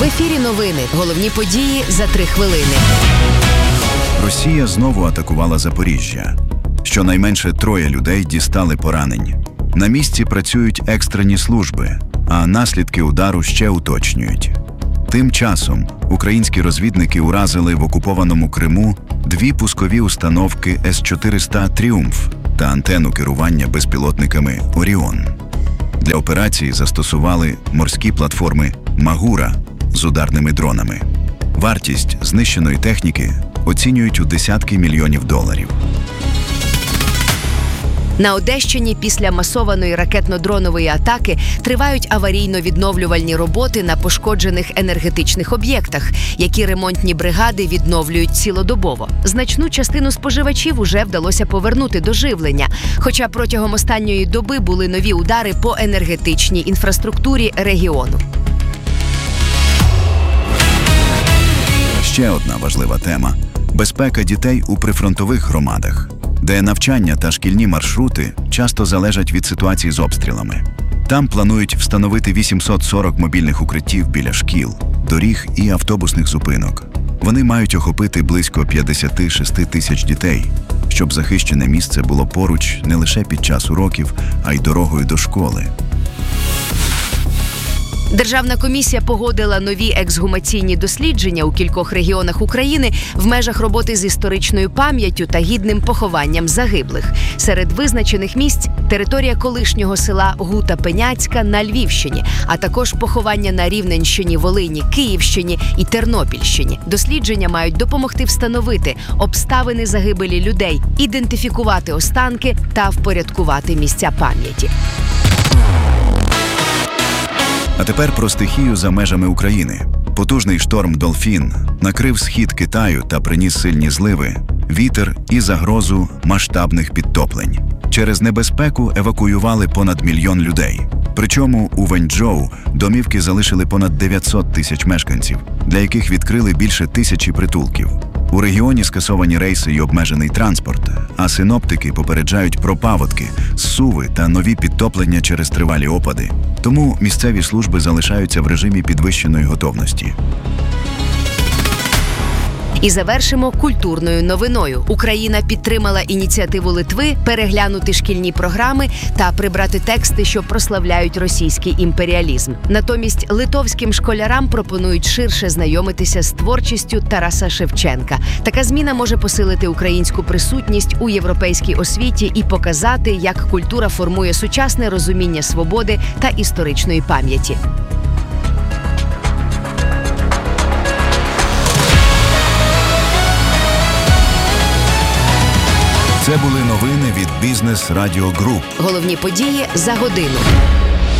В ефірі новини. Головні події за 3 хвилини. Росія знову атакувала Запоріжжя. Щонайменше 3 людей дістали поранень. На місці працюють екстрені служби, а наслідки удару ще уточнюють. Тим часом українські розвідники уразили в окупованому Криму 2 пускові установки С-400 «Тріумф» та антенну керування безпілотниками «Оріон». Для операції застосували морські платформи «Магура» з ударними дронами. Вартість знищеної техніки оцінюють у десятки мільйонів доларів. На Одещині після масованої ракетно-дронової атаки тривають аварійно-відновлювальні роботи на пошкоджених енергетичних об'єктах, які ремонтні бригади відновлюють цілодобово. Значну частину споживачів уже вдалося повернути до живлення, хоча протягом останньої доби були нові удари по енергетичній інфраструктурі регіону. Ще одна важлива тема – безпека дітей у прифронтових громадах, де навчання та шкільні маршрути часто залежать від ситуації з обстрілами. Там планують встановити 840 мобільних укриттів біля шкіл, доріг і автобусних зупинок. Вони мають охопити близько 56 тисяч дітей, щоб захищене місце було поруч не лише під час уроків, а й дорогою до школи. Державна комісія погодила нові ексгумаційні дослідження у кількох регіонах України в межах роботи з історичною пам'яттю та гідним похованням загиблих. Серед визначених місць – територія колишнього села Гута-Пеняцька на Львівщині, а також поховання на Рівненщині, Волині, Київщині і Тернопільщині. Дослідження мають допомогти встановити обставини загибелі людей, ідентифікувати останки та впорядкувати місця пам'яті. А тепер про стихію за межами України. Потужний шторм «Долфін» накрив схід Китаю та приніс сильні зливи, вітер і загрозу масштабних підтоплень. Через небезпеку евакуювали понад 1 мільйон людей. Причому у Вэньчжоу домівки залишили понад 900 тисяч мешканців, для яких відкрили більше 1000 притулків. У регіоні скасовані рейси й обмежений транспорт, а синоптики попереджають про паводки, зсуви та нові підтоплення через тривалі опади. Тому місцеві служби залишаються в режимі підвищеної готовності. І завершимо культурною новиною. Україна підтримала ініціативу Литви переглянути шкільні програми та прибрати тексти, що прославляють російський імперіалізм. Натомість литовським школярам пропонують ширше знайомитися з творчістю Тараса Шевченка. Така зміна може посилити українську присутність у європейській освіті і показати, як культура формує сучасне розуміння свободи та історичної пам'яті. Це були новини від Бізнес Радіо Груп. Головні події за годину.